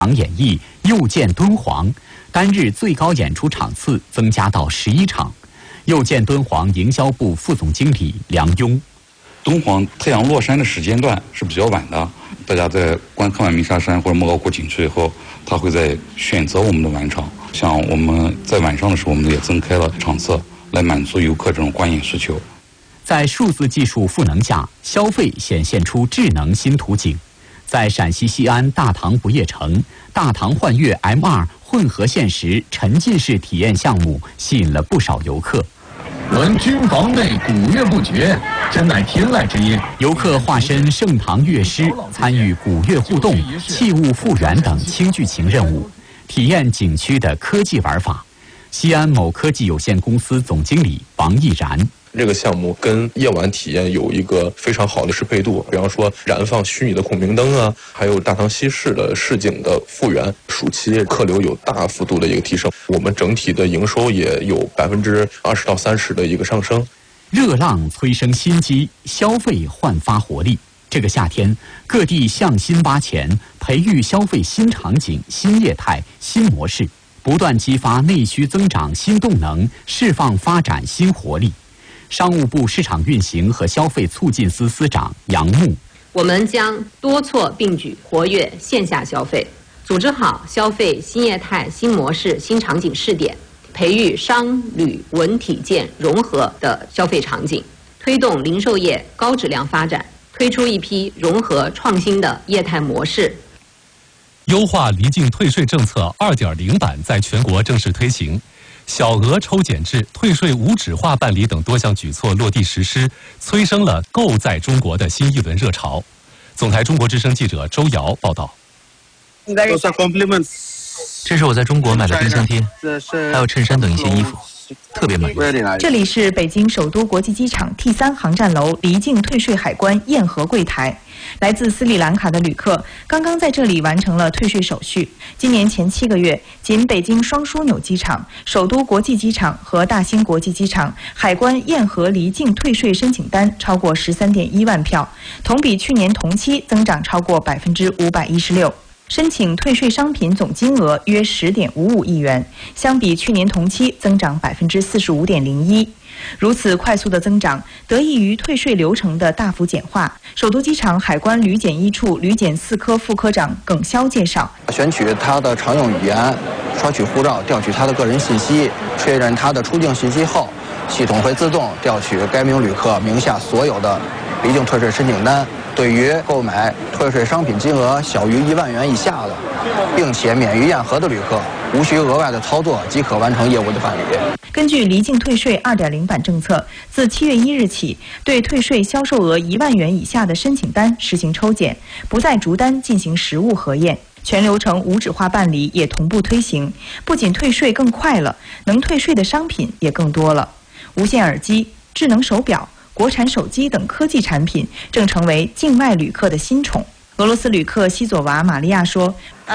场演绎又见敦煌，单日最高演出场次增加到11场。又见敦煌营销部副总经理梁庸。 敦煌太阳落山的时间段是比较晚的，大家在观看完鸣沙山或者莫高窟景区以后，他会在选择我们的晚场。像我们在晚上的时候，我们也增开了场次，来满足游客这种观影需求。 在数字技术赋能下，消费显现出智能新图景。在陕西西安大唐不夜城，大唐幻乐 M2 混合现实沉浸式体验项目吸引了不少游客。 闻君房内鼓乐不绝，真乃天籁之音。 游客化身盛唐乐师，参与鼓乐互动、器物复原等轻剧情任务，体验景区的科技玩法。西安某科技有限公司总经理王毅然。 这个项目跟夜晚体验有一个非常好的适配度，比方说燃放虚拟的孔明灯啊，还有大唐西市的市景的复原，暑期客流有大幅度的一个提升，我们整体的营收也有20%到30%的一个上升。 热浪催生新机，消费焕发活力。这个夏天，各地向新巴前，培育消费新场景、新业态、新模式，不断激发内需增长新动能，释放发展新活力。商务部市场运行和消费促进司司长杨牧， 我们将多措并举，活跃线下消费，组织好消费新业态、新模式、新场景试点，培育商旅文体健融合的消费场景，推动零售业高质量发展，推出一批融合创新的业态模式。 优化离境退税政策2.0版在全国正式推行。小额抽检制、退税无纸化办理等多项举措落地实施，催生了购在中国的新一轮热潮。总台中国之声记者周瑶报道。 这是我在中国买的冰箱贴，还有衬衫等一些衣服，特别满意。 这里是北京首都国际机场 T3 航站楼离境退税海关验核柜台。来自斯里兰卡的旅客刚刚在这里完成了退税手续。今年前7个月，仅北京双枢纽机场、首都国际机场和大兴国际机场海关验核离境退税申请单超过13.1万票，同比去年同期增长超过516%。申请退税商品总金额约10.55亿元，相比去年同期增长45.01%。如此快速的增长，得益于退税流程的大幅简化。首都机场海关旅检1处旅检4科副科长耿潇介绍： 选取他的常用语言，刷取护照，调取他的个人信息，确认他的出境信息后，系统会自动调取该名旅客名下所有的离境退税申请单。对于购买退税商品金额小于1万元以下的，并且免于验核的旅客，无需额外的操作即可完成业务的办理。 根据离境退税2.0版政策，自7月1日起，对退税销售额1万元以下的申请单实行抽检，不再逐单进行实物核验，全流程无纸化办理也同步推行。不仅退税更快了，能退税的商品也更多了。无线耳机、智能手表、国产手机等科技产品正成为境外旅客的新宠。俄罗斯旅客西佐娃玛利亚说：“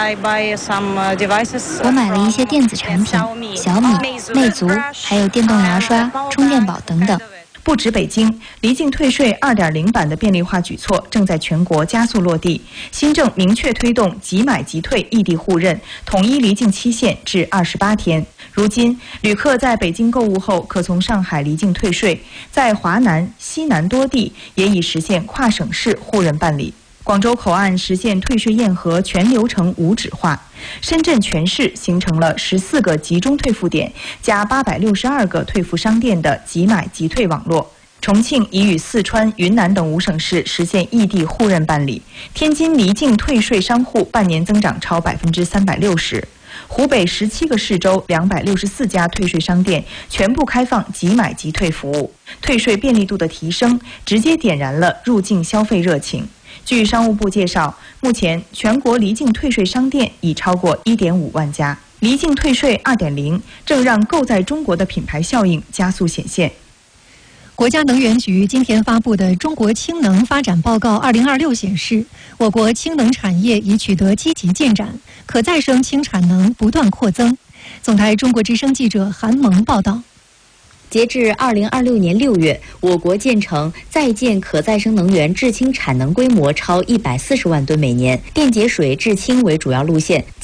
我买了一些电子产品，小米、魅族，还有电动牙刷、充电宝等等。” 不止北京，离境退税2.0版的便利化举措正在全国加速落地。新政明确推动即买即退异地互认，统一离境期限至28天。如今，旅客在北京购物后，可从上海离境退税，在华南、西南多地也已实现跨省市互认办理。广州口岸实现退税验核全流程无纸化，深圳全市形成了14个集中退付点加862个退付商店的即买即退网络。重庆已与四川、云南等5省市实现异地互认办理。天津离境退税商户半年增长超360%。湖北17个市州264家退税商店全部开放即买即退服务。退税便利度的提升，直接点燃了入境消费热情。据商务部介绍，目前全国离境退税商店已超过1.5万家。离境退税2.0正让购在中国的品牌效应加速显现。 国家能源局今天发布的《中国氢能发展报告2026》显示，我国氢能产业已取得积极进展，可再生氢产能不断扩增。总台中国之声记者韩萌报道。 截至2026年6月，我国建成在建可再生能源制氢产能规模超140万吨每年，电解水制氢为主要路线。